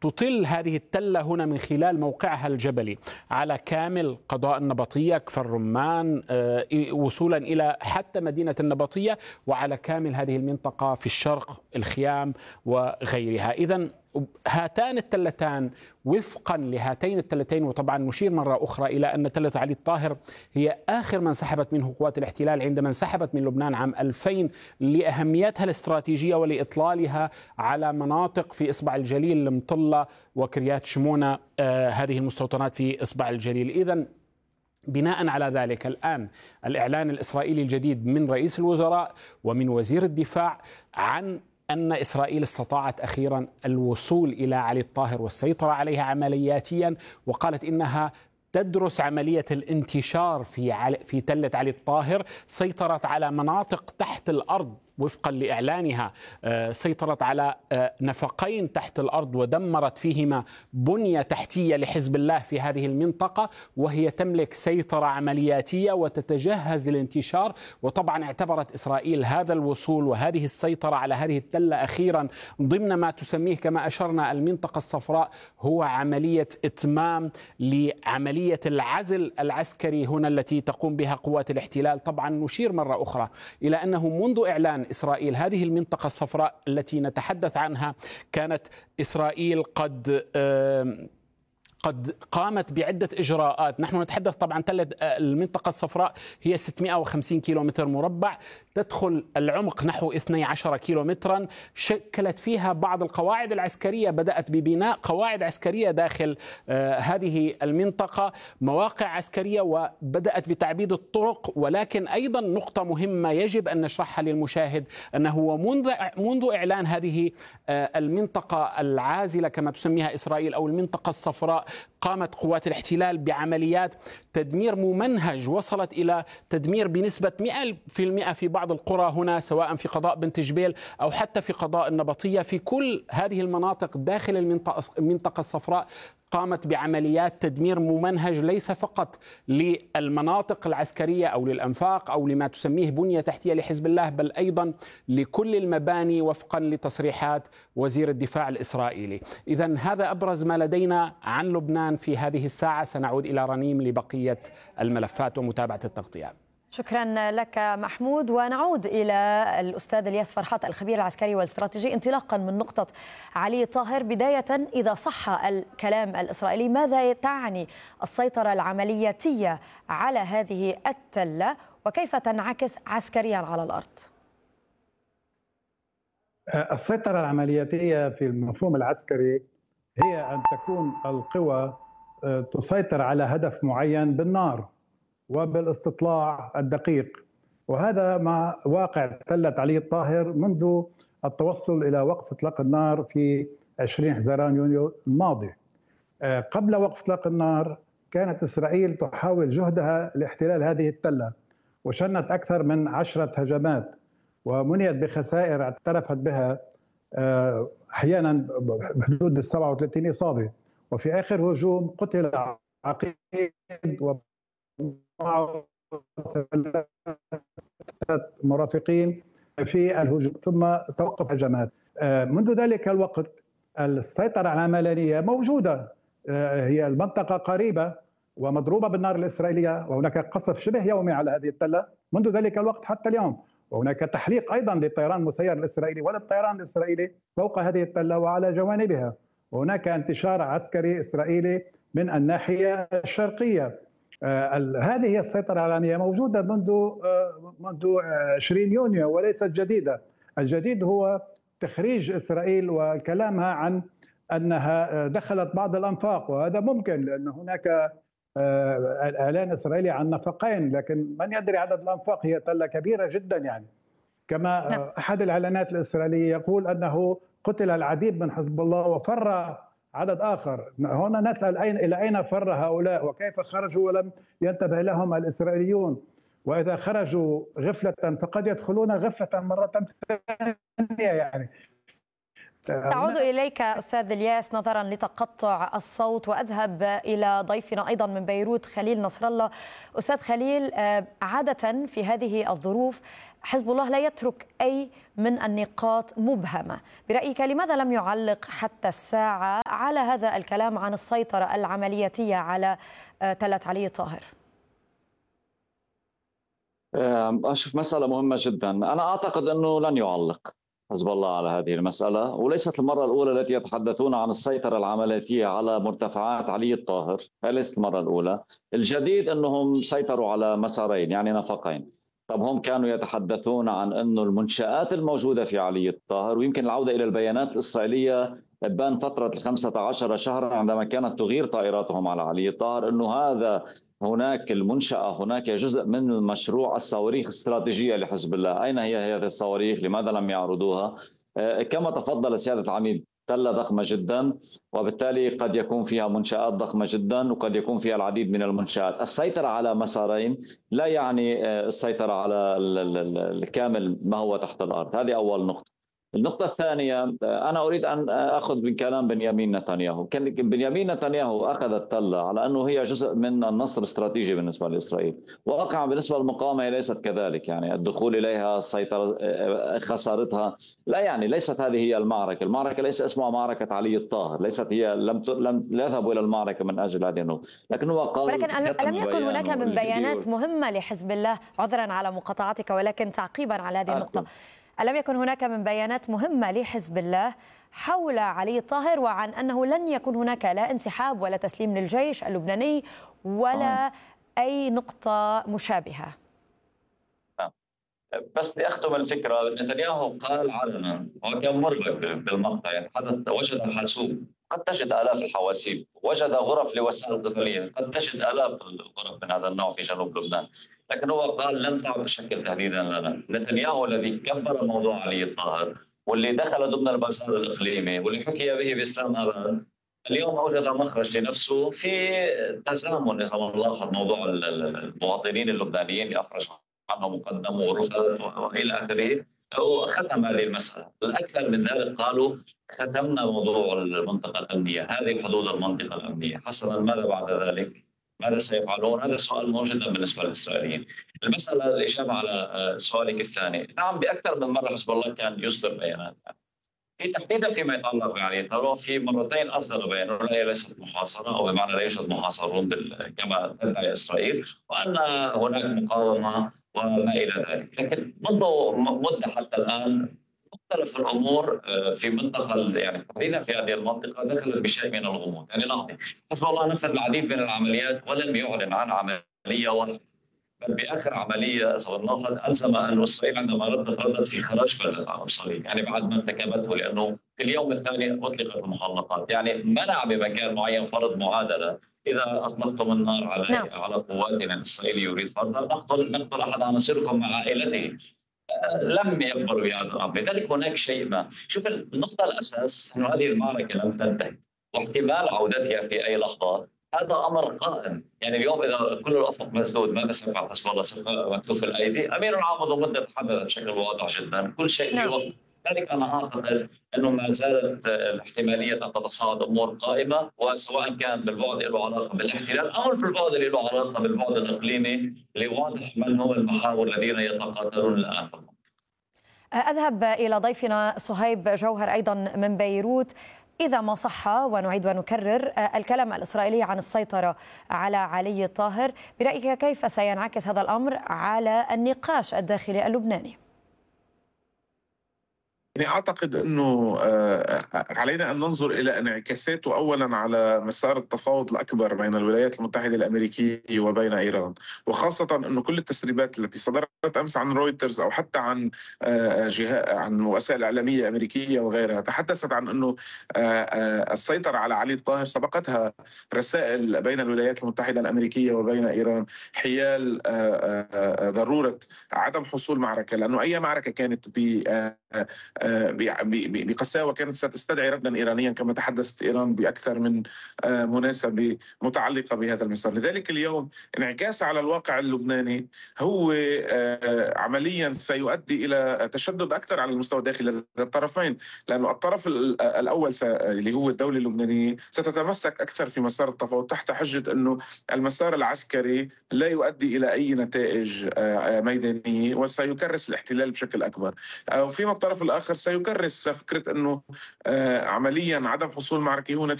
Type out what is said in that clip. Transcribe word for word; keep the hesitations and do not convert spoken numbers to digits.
تطل هذه التلة هنا من خلال موقعها الجبلي على كامل قضاء النبطية، كفر رمان، وصولا إلى حتى مدينة النبطية، وعلى كامل هذه المنطقة في الشرق الخيام وغيرها. إذن هاتان التلتان وفقا لهاتين التلتين، وطبعا نشير مرة أخرى إلى أن تلة علي الطاهر هي آخر من سحبت منه قوات الاحتلال عندما انسحبت من لبنان عام ألفين لأهميتها الاستراتيجية ولإطلالها على مناطق في إصبع الجليل، المطلة وكريات شمونة، آه هذه المستوطنات في إصبع الجليل. إذن بناء على ذلك الآن الإعلان الإسرائيلي الجديد من رئيس الوزراء ومن وزير الدفاع عن أن إسرائيل استطاعت أخيرا الوصول إلى علي الطاهر والسيطرة عليها عملياتيا، وقالت إنها تدرس عملية الانتشار في في تلة علي الطاهر. سيطرت على مناطق تحت الأرض وفقا لإعلانها، سيطرت على نفقين تحت الأرض ودمرت فيهما بنية تحتية لحزب الله في هذه المنطقة، وهي تملك سيطرة عملياتية وتتجهز للانتشار. وطبعا اعتبرت إسرائيل هذا الوصول وهذه السيطرة على هذه التلة أخيرا ضمن ما تسميه كما أشرنا المنطقة الصفراء هو عملية إتمام لعملية العزل العسكري هنا التي تقوم بها قوات الاحتلال. طبعا نشير مرة أخرى إلى أنه منذ إعلان إسرائيل هذه المنطقة الصفراء التي نتحدث عنها كانت إسرائيل قد قد قامت بعدة إجراءات. نحن نتحدث طبعا تلة المنطقة الصفراء هي ستمائة وخمسين كيلومتر مربع، تدخل العمق نحو اثني عشر كيلومترا، شكلت فيها بعض القواعد العسكرية، بدأت ببناء قواعد عسكرية داخل آه هذه المنطقة، مواقع عسكرية، وبدأت بتعبيد الطرق. ولكن أيضا نقطة مهمة يجب أن نشرحها للمشاهد أنه منذ منذ إعلان هذه آه المنطقة العازلة كما تسميها إسرائيل أو المنطقة الصفراء، قامت قوات الاحتلال بعمليات تدمير ممنهج وصلت إلى تدمير بنسبة مئة بالمئة في بعض القرى هنا، سواء في قضاء بنت جبيل أو حتى في قضاء النبطية. في كل هذه المناطق داخل المنطقة المنطقة الصفراء قامت بعمليات تدمير ممنهج، ليس فقط للمناطق العسكرية أو للأنفاق أو لما تسميه بنية تحتية لحزب الله، بل أيضا لكل المباني وفقا لتصريحات وزير الدفاع الإسرائيلي. إذن هذا أبرز ما لدينا عن لبنان في هذه الساعة. سنعود إلى رنيم لبقية الملفات ومتابعة التغطية. شكرا لك محمود. ونعود إلى الأستاذ الياس فرحات الخبير العسكري والاستراتيجي انطلاقا من نقطة علي الطاهر. بداية إذا صح الكلام الإسرائيلي، ماذا تعني السيطرة العملياتية على هذه التلة وكيف تنعكس عسكريا على الأرض؟ السيطرة العملياتية في المفهوم العسكري هي أن تكون القوى تسيطر على هدف معين بالنار وبالاستطلاع الدقيق، وهذا ما واقع تلة علي الطاهر منذ التوصل إلى وقف إطلاق النار في عشرين حزيران يونيو الماضي. قبل وقف إطلاق النار كانت إسرائيل تحاول جهدها لاحتلال هذه التلة، وشنت أكثر من عشرة هجمات ومنيت بخسائر اعترفت بها أحيانا بحدود السبعة وثلاثين إصابة. وفي آخر هجوم قتل عقيد ومعه مرافقين في الهجوم، ثم توقف هجمات. منذ ذلك الوقت السيطرة العملية موجودة، هي المنطقة قريبة ومضروبة بالنار الإسرائيلية، وهناك قصف شبه يومي على هذه التلة منذ ذلك الوقت حتى اليوم، وهناك تحليق أيضا للطيران المسير الإسرائيلي وللطيران الإسرائيلي فوق هذه التلة وعلى جوانبها، وهناك انتشار عسكري إسرائيلي من الناحية الشرقية. آه هذه هي السيطرة العالمية موجودة منذ آه منذ عشرين يونيو وليست جديدة. الجديد هو تخريج إسرائيل وكلامها عن أنها دخلت بعض الأنفاق، وهذا ممكن لأن هناك آه الإعلان الإسرائيلي عن نفقين، لكن من يدري عدد الأنفاق، هي تلة كبيرة جدا يعني. كما آه أحد الإعلانات الإسرائيلية يقول أنه قتل العديد من حزب الله وفر عدد آخر. هنا نسأل أين إلى أين فر هؤلاء وكيف خرجوا ولم ينتبه لهم الإسرائيليون؟ وإذا خرجوا غفلة فقد يدخلون غفلة مرة ثانية يعني. سأعود إليك أستاذ الياس نظرا لتقطع الصوت، وأذهب إلى ضيفنا أيضا من بيروت خليل نصر الله. أستاذ خليل، عادة في هذه الظروف حزب الله لا يترك أي من النقاط مبهمة، برأيك لماذا لم يعلق حتى الساعة على هذا الكلام عن السيطرة العملياتية على تلة علي طاهر؟ أشوف مسألة مهمة جدا. أنا أعتقد أنه لن يعلق حزب الله على هذه المسألة، وليست المرة الأولى التي يتحدثون عن السيطرة العملياتية على مرتفعات علي الطاهر، هذه ليست المرة الأولى. الجديد أنهم سيطروا على مسارين يعني نفقين. طب هم كانوا يتحدثون عن أنه المنشآت الموجودة في علي الطاهر، ويمكن العودة إلى البيانات الإسرائيلية بان فترة الخمسة عشر شهرا عندما كانت تغير طائراتهم على علي الطاهر، أنه هذا هناك المنشأة هناك جزء من المشروع الصواريخ الاستراتيجية لحزب الله. أين هي هذه الصواريخ؟ لماذا لم يعرضوها؟ كما تفضل سيادة العميد، تلة ضخمة جدا، وبالتالي قد يكون فيها منشآت ضخمة جدا، وقد يكون فيها العديد من المنشآت. السيطرة على مسارين لا يعني السيطرة على الكامل ما هو تحت الأرض. هذه أول نقطة. النقطة الثانية، أنا أريد أن أخذ من كلام بنيامين نتنياهو. كان بنيامين نتنياهو أخذ التلة على أنه هي جزء من النصر الاستراتيجي بالنسبة لإسرائيل، واقعا بالنسبة للمقاومة ليست كذلك. يعني الدخول إليها، السيطرة، خسارتها، لا يعني ليست هذه هي المعركة. المعركة ليس اسمها معركة علي الطاهر، ليست هي، لم لم يذهبوا إلى المعركة من أجل هذه النقطة، لكن هو قال. ولكن ألم يكن هناك من بيانات مهمة لحزب الله، عذرا على مقاطعتك ولكن تعقيبا على هذه النقطة، ألم يكن هناك من بيانات مهمة لحزب الله حول علي الطاهر وعن أنه لن يكون هناك لا انسحاب ولا تسليم للجيش اللبناني ولا أي نقطة مشابهة؟ بس لأختم الفكرة، نتنياهو قال علنا، وكان مرغب بالمقطع، يعني حدث وجد حاسوب، قد تجد آلاف الحواسيب، وجد غرف لوسائل قتالية، قد تجد آلاف الغرف من هذا النوع في جنوب لبنان، لكن هو قال لن تعد بشكل تهديدا لنا. نتنياهو الذي كبر موضوع علي الطاهر واللي دخل ضمن البازار الإقليمي واللي حكي به بإسلام أبان، اليوم أوجد مخرج لنفسه في تزامن، إذا ما نلاحظ، موضوع المواطنين اللبنانيين اللي أخرج عنه مقدم ورفض والى اخره، وختم هذه المساله. الاكثر من ذلك قالوا ختمنا موضوع المنطقه الامنيه، هذه حدود المنطقه الامنيه، حسنا ماذا بعد ذلك؟ ماذا سيفعلون؟ هذا سؤال مهم جدا بالنسبه للاسرائيليين. المساله الاجابه على سؤالك الثاني، نعم باكثر من مره حزب الله كان يصدر بيانات في تحديدا فيما يتعلق يعني ترى في مرتين اصدر بيان وهي ليست محاصره، او بمعنى لا يوجد محاصرون كما تدعي اسرائيل، وان هناك مقاومه وما الى ذلك، لكن منذ مده حتى الان مختلف الامور في منطقه، يعني تحديدا في هذه المنطقه دخلت بشيء من الغموض. يعني لاحظي حزب الله نفذ العديد من العمليات ولم يعلن عن عمليه واحده، بل باخر عمليه نلاحظ الزم ان اسرائيل عندما ردت ردت في خراج بلد عن اسرائيل، يعني بعد ما ارتكبته، لانه في اليوم الثاني اطلقت المحلقات، يعني منع بمكان معين فرض معادله، إذا أطلقتم النار على نعم. على قواتنا الإسرائيلي يريد فرضها، نقتل نقتل أحد عناصركم مع عائلته. لم يقبلوا بهذا الأمر، لذلك هناك شيء ما. شوف النقطة الأساس أن هذه المعركة لم تنتهي واحتمال عودتها في أي لحظة، هذا أمر قائم. يعني اليوم إذا كل الأفق مسدود، ماذا سيفعل حزب الله؟ سيفعل مكتوف الأيدي؟ أمير العام منذ مدة تحدث بشكل واضح جدا، كل شيء نعم. في وقت. لذلك أنا أعتقد أنه ما زالت الاحتمالية أن تتصاعد أمور قائمة، وسواء كان بالبعد له علاقة بالاحتلال أو في البعد اللي له علاقة بالبعد الإقليمي، لواضح من هم المحاور الذين يتقاتلون الآن في المنطقة. أذهب إلى ضيفنا صهيب جوهر أيضا من بيروت. إذا ما صح، ونعيد ونكرر، الكلام الإسرائيلي عن السيطرة على علي الطاهر، برأيك كيف سينعكس هذا الأمر على النقاش الداخلي اللبناني؟ يعني أعتقد أنه علينا أن ننظر إلى انعكاساته أولا على مسار التفاوض الأكبر بين الولايات المتحدة الأمريكية وبين إيران، وخاصة أنه كل التسريبات التي صدرت أمس عن رويترز أو حتى عن جهة عن وسائل إعلامية أمريكية وغيرها تحدثت عن أنه السيطرة على علي الطاهر سبقتها رسائل بين الولايات المتحدة الأمريكية وبين إيران حيال ضرورة عدم حصول معركة، لأنه أي معركة كانت ب بقساوة كانت ستستدعي ردا إيرانيا كما تحدثت إيران بأكثر من مناسبة متعلقة بهذا المسار. لذلك اليوم انعكاس على الواقع اللبناني هو عمليا سيؤدي إلى تشدد أكثر على المستوى الداخلي للطرفين، لأن الطرف الأول اللي هو الدولة اللبنانية ستتمسك أكثر في مسار التفاوض تحت حجة أنه المسار العسكري لا يؤدي إلى أي نتائج ميدانية وسيكرس الاحتلال بشكل أكبر. وفيما الطرف الآخر سيكرس فكرة أنه عمليا عدم حصول معركة هو